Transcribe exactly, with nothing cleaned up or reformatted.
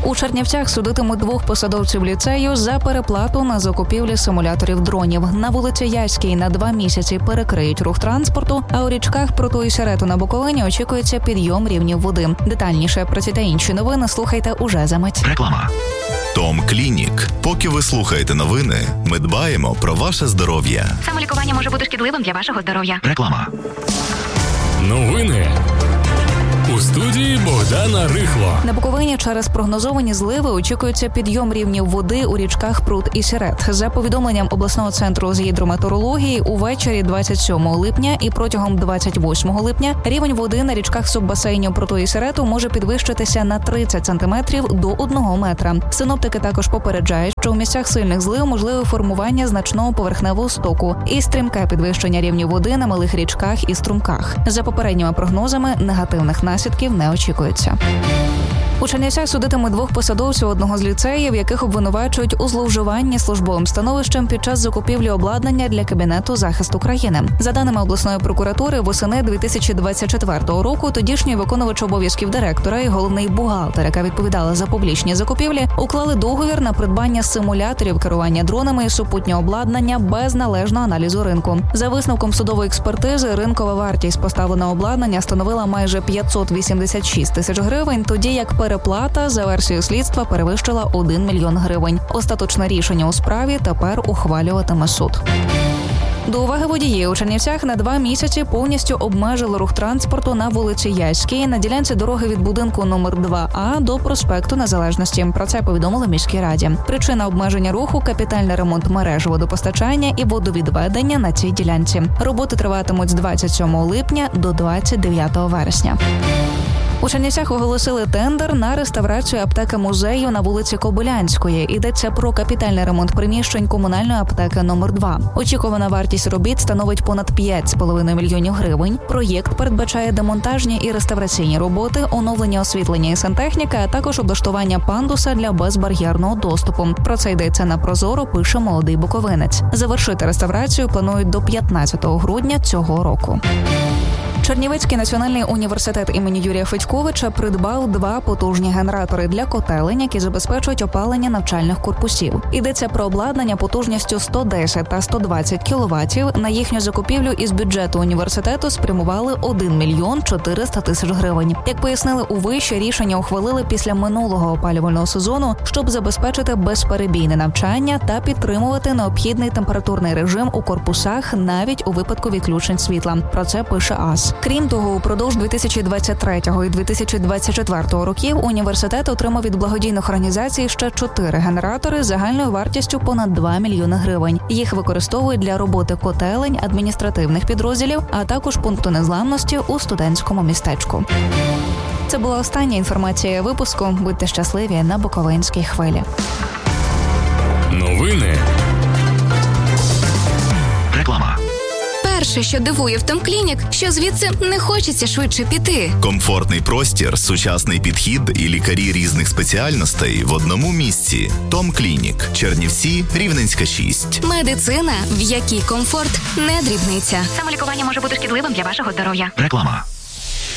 У Чернівцях судитимуть двох посадовців ліцею за переплату на закупівлі симуляторів дронів. На вулиці Яській на два місяці перекриють рух транспорту, а у річках Пруту і Сірету на Буковині очікується підйом рівнів води. Детальніше про ці та інші новини слухайте уже за мить. Реклама. Том Клінік. Поки ви слухаєте новини, ми дбаємо про ваше здоров'я. Самолікування може бути шкідливим для вашого здоров'я. Реклама. Новини. У студії Богдана Рихло. На Буковині через прогнозовані зливи очікується підйом рівнів води у річках Прут і Сірет. За повідомленням обласного центру з гідрометеорології, увечері двадцять сьомого липня і протягом двадцять восьмого липня рівень води на річках суббасейнів Пруту і Сірету може підвищитися на тридцять сантиметрів до одного метра. Синоптики також попереджають, що у місцях сильних злив можливе формування значного поверхневого стоку і стрімке підвищення рівнів води на малих річках і струмках. За попередніми прогнозами, негативних наслідків не очікується. У Чернівцях судитимуть двох посадовців одного з ліцеїв, яких обвинувачують у зловживанні службовим становищем під час закупівлі обладнання для Кабінету захисту країни. За даними обласної прокуратури, восени дві тисячі двадцять четвертого року тодішній виконувач обов'язків директора і головний бухгалтер, яка відповідала за публічні закупівлі, уклали договір на придбання симуляторів керування дронами і супутнього обладнання без належного аналізу ринку. За висновком судової експертизи, ринкова вартість поставленого обладнання становила майже п'ятсот вісімдесят шість тисяч гривень, тоді як переплата за версією слідства перевищила один мільйон гривень. Остаточне рішення у справі тепер ухвалюватиме суд. До уваги водіїв, у Чернівцях на два місяці повністю обмежили рух транспорту на вулиці Яській на ділянці дороги від будинку номер два А до проспекту Незалежності. Про це повідомили міській раді. Причина обмеження руху – капітальний ремонт мереж водопостачання і водовідведення на цій ділянці. Роботи триватимуть з двадцять сьомого липня до двадцять дев'ятого вересня. У Чернівцях оголосили тендер на реставрацію аптеки-музею на вулиці Кобилянської. Йдеться про капітальний ремонт приміщень комунальної аптеки номер два. Очікувана вартість робіт становить понад п'ять з половиною мільйонів гривень. Проєкт передбачає демонтажні і реставраційні роботи, оновлення освітлення і сантехніки, а також облаштування пандуса для безбар'єрного доступу. Про це йдеться на Прозоро, пише «Молодий буковинець». Завершити реставрацію планують до п'ятнадцятого грудня цього року. Чернівецький національний університет імені Юрія Федьковича придбав два потужні генератори для котелень, які забезпечують опалення навчальних корпусів. Йдеться про обладнання потужністю сто десять та сто двадцять кіловатів. На їхню закупівлю із бюджету університету спрямували один мільйон чотириста тисяч гривень. Як пояснили у виші, рішення ухвалили після минулого опалювального сезону, щоб забезпечити безперебійне навчання та підтримувати необхідний температурний режим у корпусах навіть у випадку відключень світла. Про це пише АС. Крім того, упродовж дві тисячі двадцять третього і дві тисячі двадцять четвертого років університет отримав від благодійних організацій ще чотири генератори загальною вартістю понад два мільйони гривень. Їх використовують для роботи котелень, адміністративних підрозділів, а також пункту незламності у студентському містечку. Це була остання інформація випуску. Будьте щасливі на Буковинській хвилі. Новини. Реклама. Перше, що дивує в Том Клінік, що звідси не хочеться швидше піти. Комфортний простір, сучасний підхід і лікарі різних спеціальностей в одному місці. Том Клінік. Чернівці, Рівненська, шість. Медицина, в якій комфорт не дрібниця. Самолікування може бути шкідливим для вашого здоров'я. Реклама.